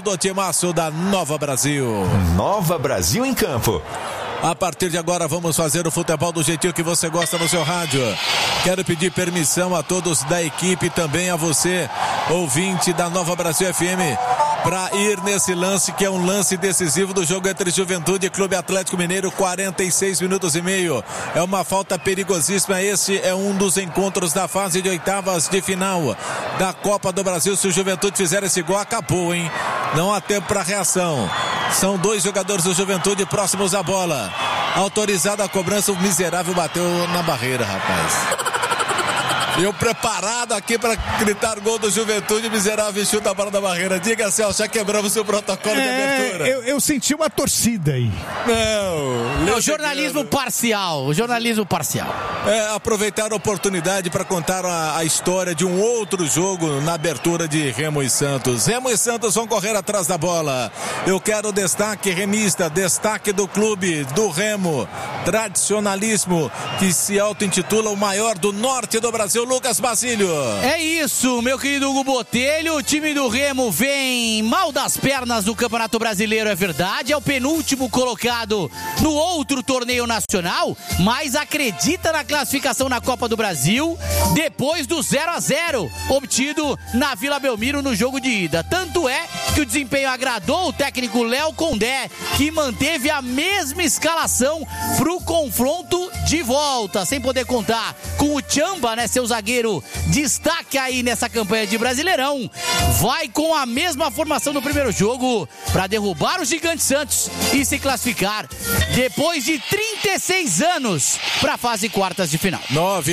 do timaço da Nova Brasil. Nova Brasil em campo. A partir de agora vamos fazer o futebol do jeitinho que você gosta no seu rádio. Quero pedir permissão a todos da equipe, também a você, ouvinte da Nova Brasil FM, para ir nesse lance que é um lance decisivo do jogo entre Juventude e Clube Atlético Mineiro, 46 minutos e meio. É uma falta perigosíssima. Esse é um dos encontros da fase de oitavas de final da Copa do Brasil. Se o Juventude fizer esse gol, acabou, hein? Não há tempo para reação. São dois jogadores do Juventude próximos à bola. Autorizada a cobrança, o miserável bateu na barreira, rapaz. Eu preparado aqui para gritar gol do Juventude, o miserável chuta a bola da barreira. Diga, Celso, já quebramos o protocolo de abertura. Eu senti uma torcida aí. Não, o jornalismo parcial. O jornalismo parcial. Aproveitar a oportunidade para contar a história de um outro jogo na abertura de Remo e Santos. Remo e Santos vão correr atrás da bola. Eu quero destaque remista, destaque do clube do Remo, tradicionalismo, que se auto-intitula o maior do norte do Brasil, Lucas Basílio. É isso, meu querido Hugo Botelho. O time do Remo vem mal das pernas no Campeonato Brasileiro, é verdade. É o penúltimo colocado no outro torneio nacional, mas acredita na classificação na Copa do Brasil depois do 0-0 obtido na Vila Belmiro no jogo de ida. Tanto é que o desempenho agradou o técnico Léo Condé, que manteve a mesma escalação pro confronto de volta, sem poder contar com o Tchamba, né, seu zagueiro destaque aí nessa campanha de Brasileirão. Vai com a mesma formação do primeiro jogo para derrubar o Gigante Santos e se classificar depois de 36 anos para a fase quartas de final.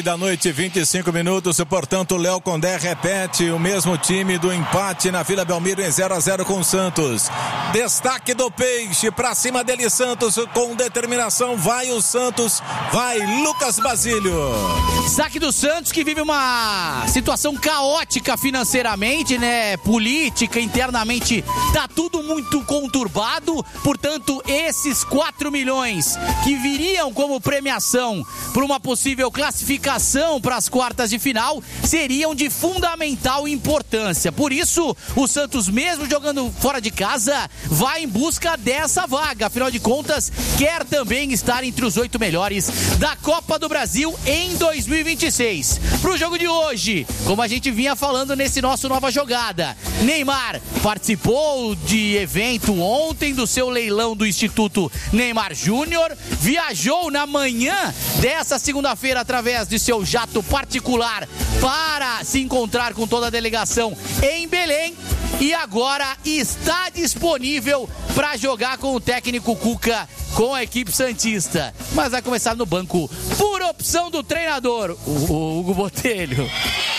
9h25, portanto, o Léo Condé repete o mesmo time do empate na Vila Belmiro em 0-0 com o Santos. Destaque do Peixe, para cima dele Santos, com determinação, vai o Santos, vai Lucas Basílio. Destaque do Santos, que vive uma situação caótica financeiramente, né, política, internamente, tá tudo muito conturbado, portanto, esses 4 milhões que viriam como premiação para uma possível classificação para as quartas de final seriam de fundamental importância. Por isso, o Santos, mesmo jogando fora de casa, vai em busca dessa vaga. Afinal de contas, quer também estar entre os 8 melhores da Copa do Brasil em 2026. Pro jogo de hoje, como a gente vinha falando nesse nosso Nova Jogada, Neymar participou de evento ontem do seu leilão do Instituto Neymar Júnior, viajou na manhã dessa segunda-feira através de seu jato particular para se encontrar com toda a delegação em Belém e agora está disponível para jogar com o técnico Cuca, com a equipe santista, mas vai começar no banco por opção do treinador, o Hugo Botelho.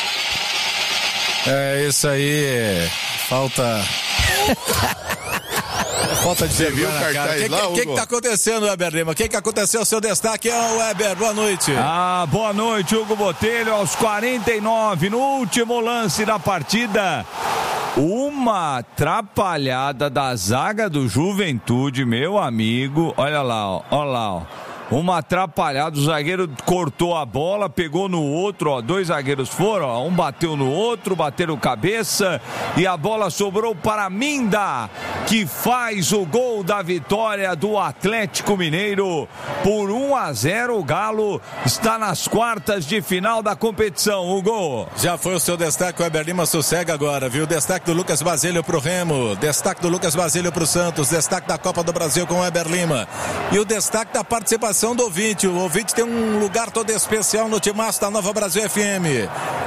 É isso aí, falta de vergonha na cara. O que tá acontecendo, Weber Lima? O que aconteceu? Seu destaque é o Weber. Boa noite. Boa noite, Hugo Botelho. Aos 49, no último lance da partida, uma atrapalhada da zaga do Juventude, meu amigo. Olha lá, ó. Uma atrapalhada, o zagueiro cortou a bola, pegou no outro, ó, 2 zagueiros foram, ó, um bateu no outro, bateram cabeça e a bola sobrou para Minda, que faz o gol da vitória do Atlético Mineiro por 1-0. O Galo está nas quartas de final da competição. O gol. Já foi o seu destaque, o Weber Lima sossega agora, viu? Destaque do Lucas Basílio pro Remo, destaque do Lucas Basílio pro Santos, destaque da Copa do Brasil com o Weber Lima e o destaque da participação do ouvinte. O ouvinte tem um lugar todo especial no timaço da Nova Brasil FM.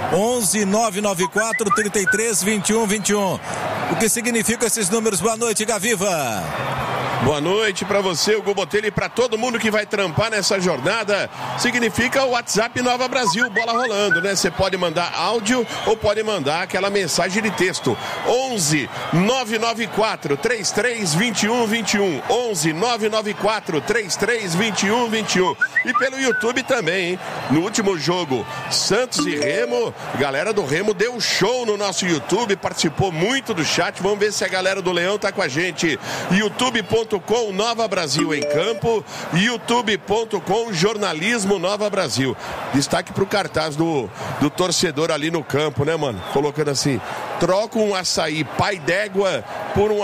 11-994-33-21-21. O que significam esses números? Boa noite, Gaviva. Boa noite para você, Hugo Botelho, e para todo mundo que vai trampar nessa jornada. Significa o WhatsApp Nova Brasil, bola rolando, né? Você pode mandar áudio ou pode mandar aquela mensagem de texto. 11-994-33-21-21. 11-994-33-21-21. E pelo YouTube também, hein? No último jogo, Santos e Remo, a galera do Remo deu show no nosso YouTube, participou muito do chat. Vamos ver se a galera do Leão tá com a gente. youtube.com Nova Brasil em campo, youtube.com Jornalismo Nova Brasil. Destaque pro cartaz do torcedor ali no campo, né, mano? Colocando assim: troca um açaí pai d'égua por um